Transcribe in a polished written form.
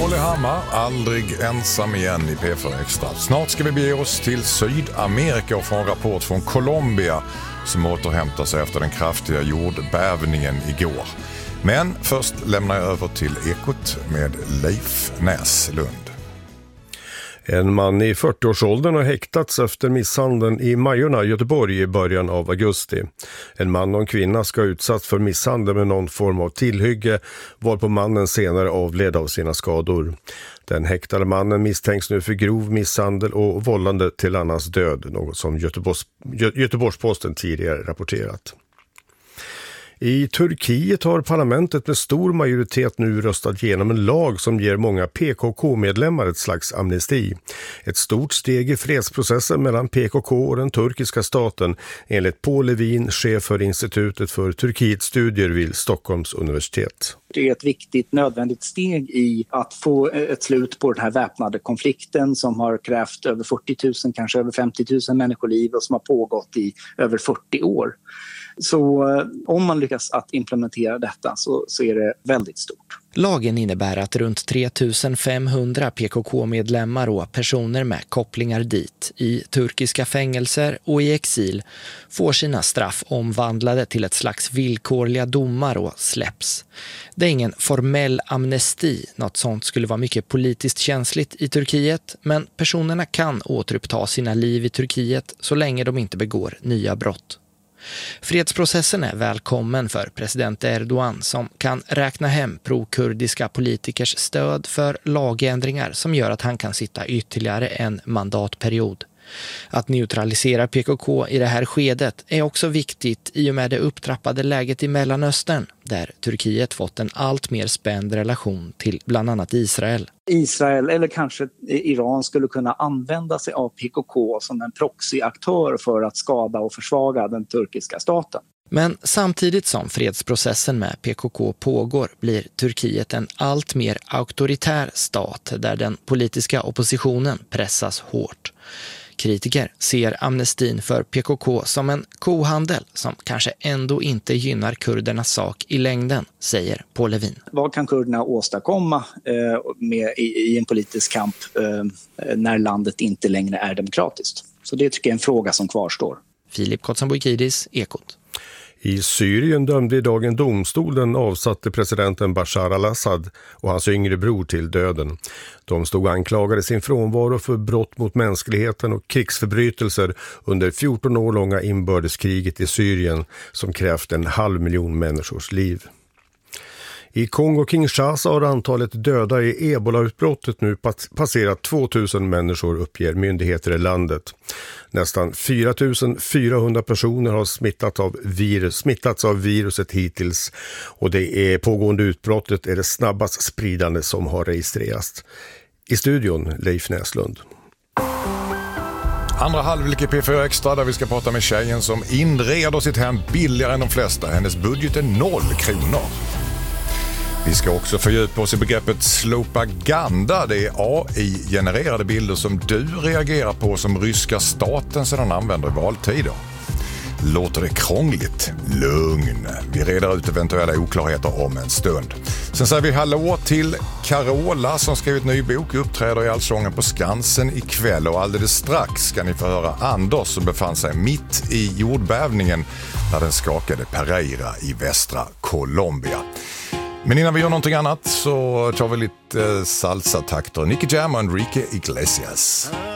Molly Hammar, aldrig ensam igen i P4 Extra. Snart ska vi bege oss till Sydamerika och få en rapport från Colombia som återhämtar sig efter den kraftiga jordbävningen igår. Men först lämnar jag över till Ekot med Leif Näslund. En man i 40-årsåldern har häktats efter misshandeln i Majorna, Göteborg i början av augusti. En man och en kvinna ska utsatts för misshandel med någon form av tillhygge, varpå mannen senare avled av sina skador. Den häktade mannen misstänks nu för grov misshandel och vållande till annans död, något som Göteborgs-Posten tidigare rapporterat. I Turkiet har parlamentet med stor majoritet nu röstat igenom en lag som ger många PKK-medlemmar ett slags amnesti. Ett stort steg i fredsprocessen mellan PKK och den turkiska staten, enligt Paul Levin, chef för Institutet för Turkiets studier vid Stockholms universitet. Det är ett viktigt, nödvändigt steg i att få ett slut på den här väpnade konflikten som har krävt över 40 000, kanske över 50 000 människoliv och som har pågått i över 40 år. Så om man lyckas att implementera detta så är det väldigt stort. Lagen innebär att runt 3 500 PKK-medlemmar och personer med kopplingar dit i turkiska fängelser och i exil får sina straff omvandlade till ett slags villkorliga domar och släpps. Det är ingen formell amnesti, något sånt skulle vara mycket politiskt känsligt i Turkiet, men personerna kan återuppta sina liv i Turkiet så länge de inte begår nya brott. Fredsprocessen är välkommen för president Erdogan som kan räkna hem pro-kurdiska politikers stöd för lagändringar som gör att han kan sitta ytterligare en mandatperiod. Att neutralisera PKK i det här skedet är också viktigt i och med det upptrappade läget i Mellanöstern, där Turkiet fått en allt mer spänd relation till bland annat Israel. Israel eller kanske Iran skulle kunna använda sig av PKK som en proxyaktör för att skada och försvaga den turkiska staten. Men samtidigt som fredsprocessen med PKK pågår blir Turkiet en allt mer auktoritär stat där den politiska oppositionen pressas hårt. Kritiker ser amnestin för PKK som en kohandel som kanske ändå inte gynnar kurdernas sak i längden, säger Paul Levin. Vad kan kurderna åstadkomma i en politisk kamp när landet inte längre är demokratiskt? Så det tycker jag är en fråga som kvarstår. Filip Kotsanboikidis, Ekot. I Syrien dömde idag en domstol den avsatte presidenten Bashar al-Assad och hans yngre bror till döden. De stod anklagade sin frånvaro för brott mot mänskligheten och krigsförbrytelser under 14 år långa inbördeskriget i Syrien som krävt 500 000 människors liv. I Kongo-Kinshasa har antalet döda i Ebola-utbrottet nu passerat 2000 människor, uppger myndigheter i landet. Nästan 4 400 personer har smittats av viruset hittills och det pågående utbrottet är det snabbast spridande som har registrerats. I studion Leif Näslund. Andra halvlek i P4 Extra där vi ska prata med tjejen som inreder sitt hem billigare än de flesta. Hennes budget är 0 kronor. Vi ska också fördjupa oss i begreppet slopaganda. Det är AI-genererade bilder som du reagerar på som ryska staten sedan använder i valtider. Låter det krångligt? Lugn. Vi reder ut eventuella oklarheter om en stund. Sen säger vi hallå till Carola som skrivit ny bok, uppträder i Allsången på Skansen ikväll. Och alldeles strax ska ni få höra Anders som befann sig mitt i jordbävningen när den skakade Pereira i västra Colombia. Men innan vi gör någonting annat så tar vi lite salsa-takter. Nicky Jam och Enrique Iglesias.